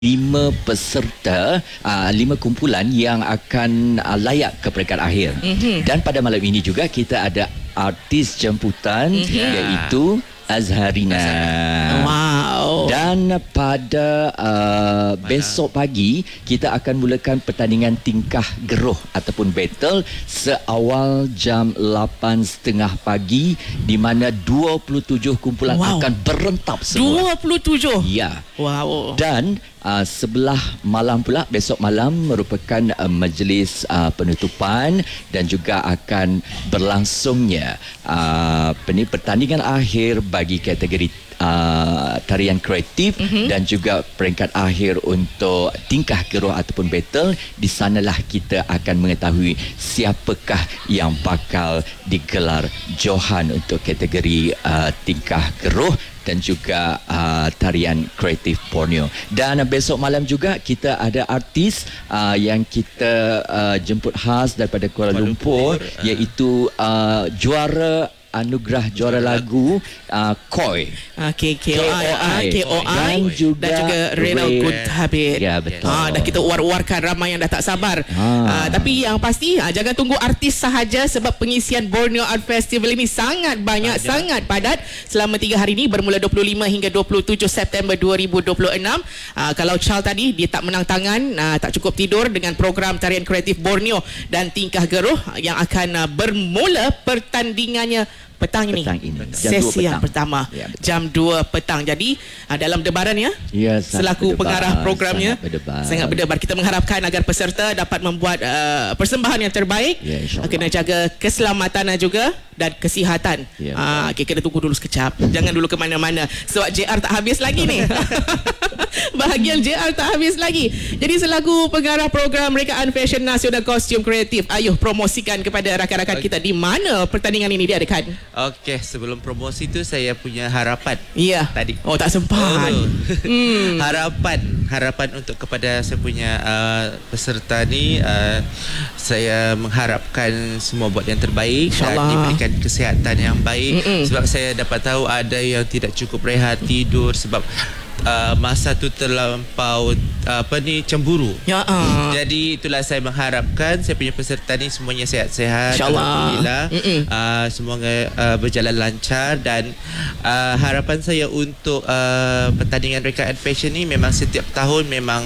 5 peserta, 5 kumpulan yang akan layak ke peringkat akhir. Dan pada malam ini juga kita ada artis jemputan iaitu Azharina. Wow. Dan pada besok pagi kita akan mulakan pertandingan tingkah geruh ataupun battle seawal jam 8.30 pagi, di mana 27 kumpulan akan berentap semua. 27? Ya. Wow. Dan sebelah malam pula, besok malam merupakan majlis penutupan dan juga akan berlangsungnya pertandingan akhir bagi kategori tarian kreatif dan juga peringkat akhir untuk tingkah geruh ataupun battle. Di sanalah kita akan mengetahui siapakah yang bakal digelar Johan untuk kategori tingkah geruh dan juga tarian kreatif Borneo. Dan besok malam juga kita ada artis yang kita jemput khas daripada Kuala Lumpur, iaitu juara anugerah juara lagu KOI. KOI dan juga Renault Good Habit. Ya, betul. Dah kita war-warkan, ramai yang dah tak sabar. Tapi yang pasti jangan tunggu artis sahaja, sebab pengisian Borneo Art Festival ini sangat banyak, sangat padat selama 3 hari ini, bermula 25 hingga 27 September 2026. Kalau Charles tadi dia tak menang tangan, tak cukup tidur dengan program tarian kreatif Borneo dan tingkah geruh yang akan bermula pertandingannya petang ini. Sesi yang pertama, jam 2 petang. Jadi dalam debaran selaku pengarah programnya, sangat berdebar. Kita mengharapkan agar peserta dapat membuat persembahan yang terbaik. Kena jaga keselamatan juga dan kesihatan. Kena tunggu dulu sekejap, jangan dulu ke mana-mana sebab JR tak habis lagi ni. Bahagian JR tak habis lagi. Jadi selaku pengarah program Rekaan Fashion Nasional Kostum Kreatif, ayuh promosikan kepada rakan-rakan kita di mana pertandingan ini diadakan. Okey, sebelum promosi tu saya punya harapan. Tadi. Oh, tak sempat. Harapan untuk kepada saya punya peserta ni, saya mengharapkan semua buat yang terbaik dan diberikan kesihatan yang baik. Sebab saya dapat tahu ada yang tidak cukup rehat tidur sebab masa tu terlampau cemburu. Jadi itulah saya mengharapkan saya punya peserta ni semuanya sihat-sihat, alhamdulillah. Semoga berjalan lancar. Dan harapan saya untuk pertandingan Rekaan Fashion ni, memang setiap tahun memang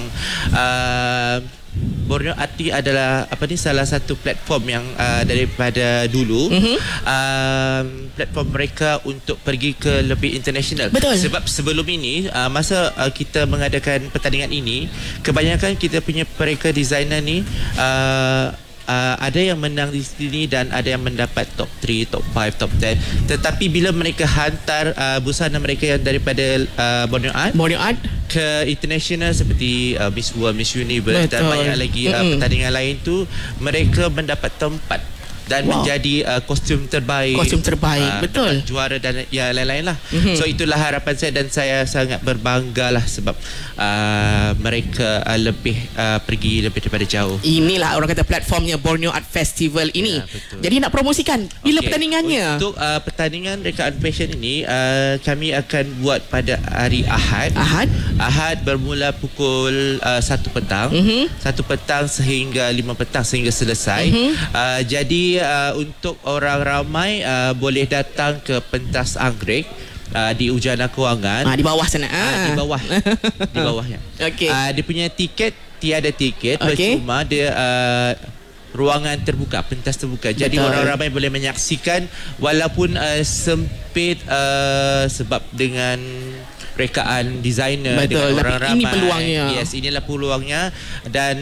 Borneo Arti adalah salah satu platform yang daripada dulu platform mereka untuk pergi ke lebih international. Sebab sebelum ini masa kita mengadakan pertandingan ini, kebanyakan kita punya mereka designer ni ada yang menang di sini dan ada yang mendapat top 3, top 5, top 10. Tetapi bila mereka hantar busana mereka yang daripada Borneo Art ke international seperti Miss World, Miss Universe dan banyak lagi pertandingan lain tu, mereka mendapat tempat dan menjadi kostum terbaik. Betul. Juara dan yang lain-lain lah. So itulah harapan saya dan saya sangat berbanggalah sebab mereka lebih pergi lebih daripada jauh. Inilah orang kata platformnya Borneo Art Festival ini. Jadi nak promosikan bila pertandingannya? Untuk pertandingan Rekaan Fashion ini, kami akan buat pada hari Ahad bermula pukul 1 petang. 1 petang sehingga 5 petang sehingga selesai. Jadi untuk orang ramai boleh datang ke pentas anggrek di Ujana Kewangan, di bawah sana. Di bawahnya. Dia punya tiket tiada tiket, percuma. Dia ruangan terbuka, pentas terbuka. Jadi orang ramai boleh menyaksikan walaupun sempit sebab dengan rekaan designer dengan orang ramai. Ini peluangnya. Inilah peluangnya. Dan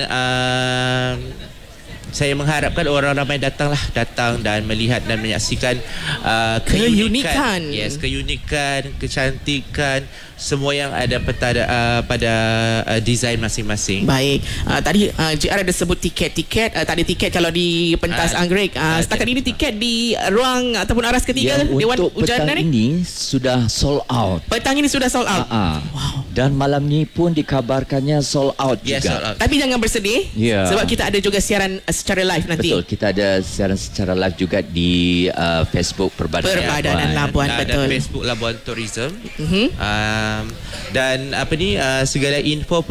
saya mengharapkan orang ramai datang dan melihat dan menyaksikan keunikan, kecantikan semua yang ada pada desain masing-masing. Baik. Tadi JR ada sebut tiket. Tak ada tiket kalau di pentas anggrek. Setakat ini tiket di ruang ataupun aras ketiga Dewan Untuk Ujana petang ini sudah sold out. Petang ini sudah sold out. Wow. Dan malam ni pun dikabarkannya sold out Yes, juga. sold out. Tapi jangan bersedih Ya. sebab kita ada juga siaran secara live nanti. Betul, kita ada siaran secara live juga di Facebook Perbadanan Labuan, dan betul. Facebook Labuan Tourism. Dan segala info